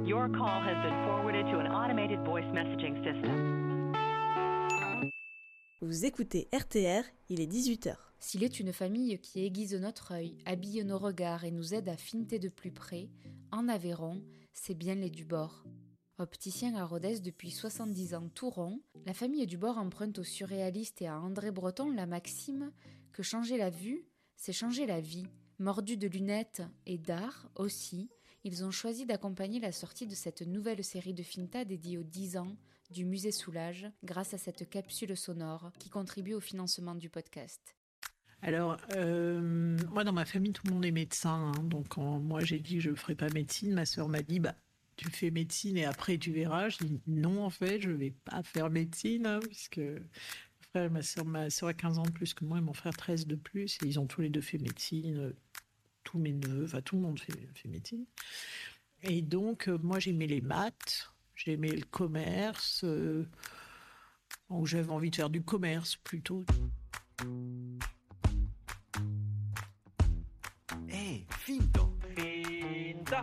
Your call has been forwarded to an automated voice messaging system. Vous écoutez RTR, il est 18h. S'il est une famille qui aiguise notre œil, habille nos regards et nous aide à fineter de plus près, en Aveyron, c'est bien les Dubord. Opticien à Rodez depuis 70 ans tout rond, la famille Dubord emprunte au surréaliste et à André Breton la maxime que changer la vue, c'est changer la vie. Mordus de lunettes et d'art aussi, ils ont choisi d'accompagner la sortie de cette nouvelle série de Finta dédiée aux 10 ans du musée Soulage grâce à cette capsule sonore qui contribue au financement du podcast. Alors, moi dans ma famille tout le monde est médecin, hein, donc quand moi j'ai dit que je ne ferai pas médecine, ma sœur m'a dit tu fais médecine et après tu verras. Je dis non, en fait je ne vais pas faire médecine, hein, puisque ma sœur a 15 ans de plus que moi et mon frère 13 de plus, et ils ont tous les deux fait médecine, tous mes neveux, enfin tout le monde fait médecine. Et donc moi j'aimais les maths, j'aimais le commerce, donc j'avais envie de faire du commerce plutôt. Hey, Finta!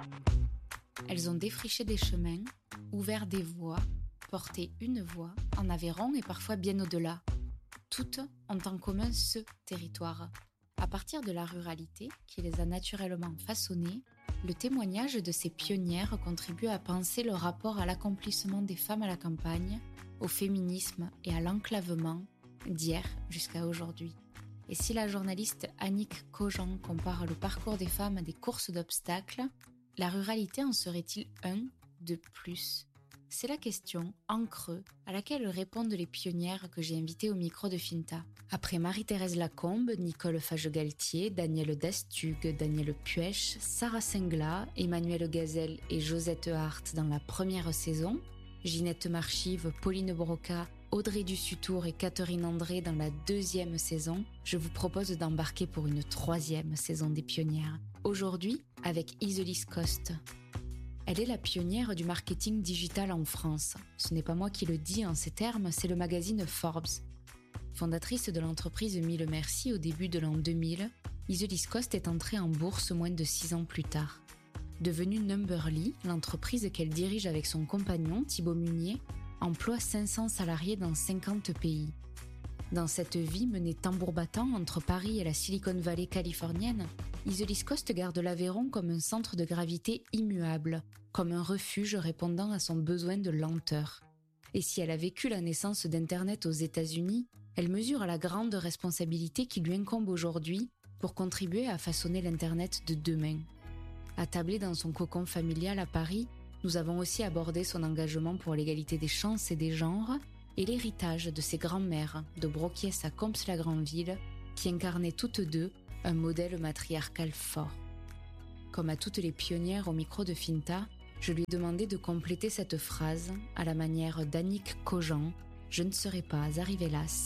Elles ont défriché des chemins, ouvert des voies, porté une voix en Aveyron et parfois bien au-delà. Toutes ont en commun ce territoire. À partir de la ruralité, qui les a naturellement façonnées, le témoignage de ces pionnières contribue à penser le rapport à l'accomplissement des femmes à la campagne, au féminisme et à l'enclavement, d'hier jusqu'à aujourd'hui. Et si la journaliste Annick Cogent compare le parcours des femmes à des courses d'obstacles, la ruralité en serait-il un de plus ? C'est la question, en creux, à laquelle répondent les pionnières que j'ai invitées au micro de Finta. Après Marie-Thérèse Lacombe, Nicole Fage-Galtier, Danielle Dastugue, Danielle Puech, Sarah Singla, Emmanuelle Gazelle et Josette Hart dans la première saison, Ginette Marchive, Pauline Broca, Audrey Dussutour et Catherine André dans la deuxième saison, je vous propose d'embarquer pour une troisième saison des pionnières. Aujourd'hui, avec Iselis Coste. Elle est la pionnière du marketing digital en France. Ce n'est pas moi qui le dis en ces termes, c'est le magazine Forbes. Fondatrice de l'entreprise Mille Merci au début de l'an 2000, Iselis Coste est entrée en bourse moins de 6 ans plus tard. Devenue Numberly, l'entreprise qu'elle dirige avec son compagnon Thibaut Munier emploie 500 salariés dans 50 pays. Dans cette vie menée tambour battant entre Paris et la Silicon Valley californienne, Iselis Coste garde l'Aveyron comme un centre de gravité immuable, comme un refuge répondant à son besoin de lenteur. Et si elle a vécu la naissance d'Internet aux États-Unis, elle mesure la grande responsabilité qui lui incombe aujourd'hui pour contribuer à façonner l'Internet de demain. Attablée dans son cocon familial à Paris, nous avons aussi abordé son engagement pour l'égalité des chances et des genres et l'héritage de ses grands-mères de Broquiès à Comps-la-Grandville qui incarnaient toutes deux un modèle matriarcal fort. Comme à toutes les pionnières au micro de Finta, je lui ai demandé de compléter cette phrase à la manière d'Annick Cogent « Je ne serais pas arrivée là si… »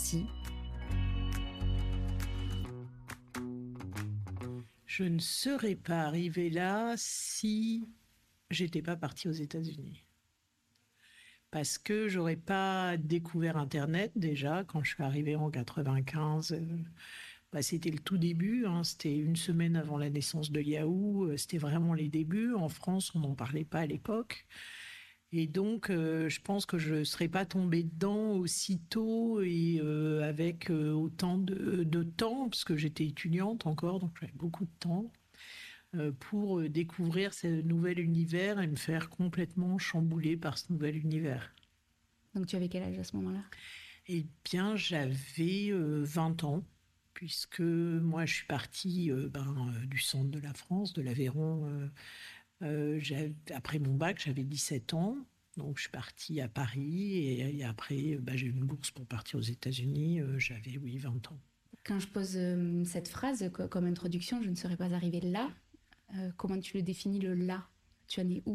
Je ne serais pas arrivée là si j'étais pas partie aux États-Unis. Parce que j'aurais pas découvert Internet déjà quand je suis arrivée en 95. C'était le tout début, hein, c'était une semaine avant la naissance de Yahoo, c'était vraiment les débuts. En France, on n'en parlait pas à l'époque. Et donc, je pense que je ne serais pas tombée dedans aussitôt et avec autant de temps, parce que j'étais étudiante encore, donc j'avais beaucoup de temps, pour découvrir ce nouvel univers et me faire complètement chambouler par ce nouvel univers. Donc tu avais quel âge à ce moment-là ? Eh bien, j'avais 20 ans, puisque moi, je suis partie du centre de la France, de l'Aveyron. Après mon bac, j'avais 17 ans, donc je suis partie à Paris et après j'ai eu une bourse pour partir aux États-Unis, j'avais 20 ans. Quand je pose cette phrase comme introduction, je ne serais pas arrivée là, comment tu le définis le là ? Tu en es où ?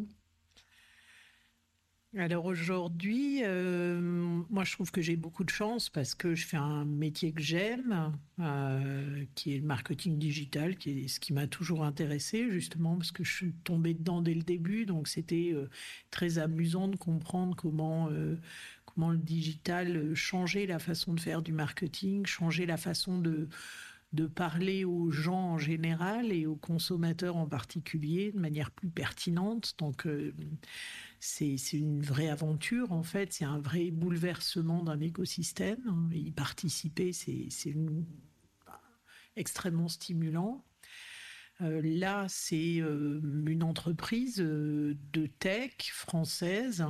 Alors aujourd'hui, moi je trouve que j'ai beaucoup de chance parce que je fais un métier que j'aime, qui est le marketing digital, qui est ce qui m'a toujours intéressée, justement parce que je suis tombée dedans dès le début, donc c'était très amusant de comprendre comment le digital changeait la façon de faire du marketing, changeait la façon de de parler aux gens en général et aux consommateurs en particulier de manière plus pertinente. Donc, c'est une vraie aventure, en fait. C'est un vrai bouleversement d'un écosystème. Y participer, c'est extrêmement stimulant. Là, c'est une entreprise de tech française.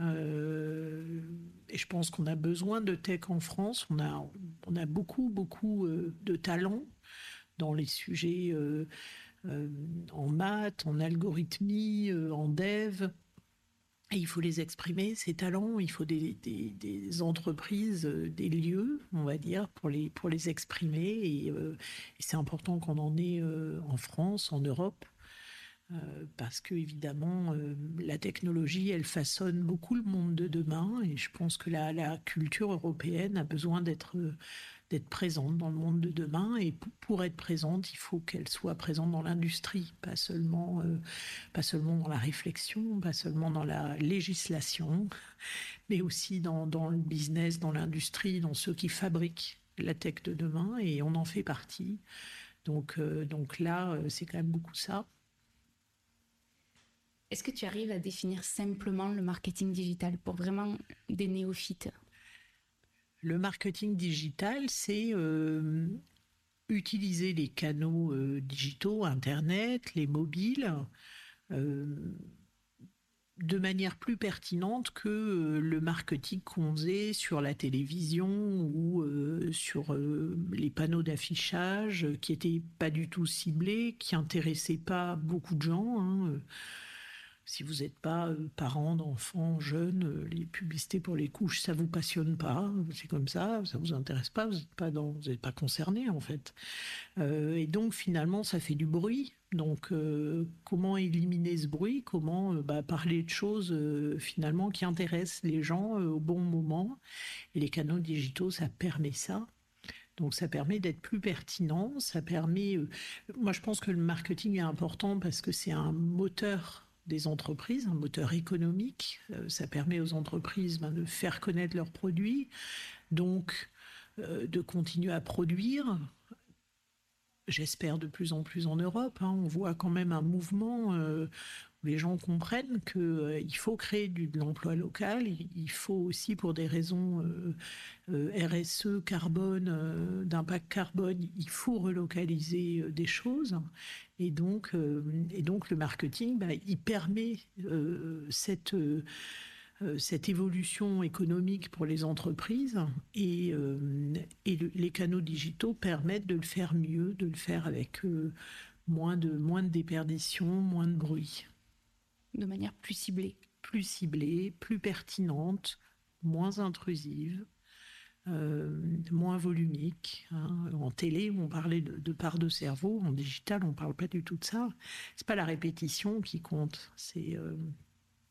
Et je pense qu'on a besoin de tech en France. On a beaucoup de talents dans les sujets en maths, en algorithmie, en dev. Et il faut les exprimer, ces talents. Il faut des entreprises, des lieux, on va dire, pour les exprimer. Et c'est important qu'on en ait en France, en Europe, parce que évidemment, la technologie, elle façonne beaucoup le monde de demain. Et je pense que la culture européenne a besoin d'être présente dans le monde de demain. Et pour être présente, il faut qu'elle soit présente dans l'industrie, pas seulement dans la réflexion, pas seulement dans la législation, mais aussi dans le business, dans l'industrie, dans ceux qui fabriquent la tech de demain. Et on en fait partie. Donc là, c'est quand même beaucoup ça. Est-ce que tu arrives à définir simplement le marketing digital pour vraiment des néophytes ? Le marketing digital, c'est utiliser les canaux digitaux, Internet, les mobiles, de manière plus pertinente que le marketing qu'on faisait sur la télévision ou sur les panneaux d'affichage qui n'étaient pas du tout ciblés, qui n'intéressaient pas beaucoup de gens, hein. Si vous n'êtes pas parent d'enfants jeunes, les publicités pour les couches, ça ne vous passionne pas, c'est comme ça ne vous intéresse pas, vous n'êtes pas concerné en fait. Et donc finalement, ça fait du bruit. Donc comment éliminer ce bruit ? Comment parler de choses finalement qui intéressent les gens au bon moment ? Et les canaux digitaux, ça permet ça. Donc ça permet d'être plus pertinent, ça permet... moi je pense que le marketing est important parce que c'est un moteur des entreprises, un moteur économique. Ça permet aux entreprises de faire connaître leurs produits, donc de continuer à produire. J'espère de plus en plus en Europe. On voit quand même un mouvement où les gens comprennent qu'il faut créer de l'emploi local. Il faut aussi, pour des raisons RSE, carbone, d'impact carbone, il faut relocaliser des choses. Et donc le marketing, il permet cette évolution économique pour les entreprises et les canaux digitaux permettent de le faire mieux, de le faire avec moins de déperdition, moins de bruit. De manière plus ciblée. Plus ciblée, plus pertinente, moins intrusive. Moins volumique. En télé, on parlait de part de cerveau. En digital, on ne parle pas du tout de ça. Ce n'est pas la répétition qui compte. C'est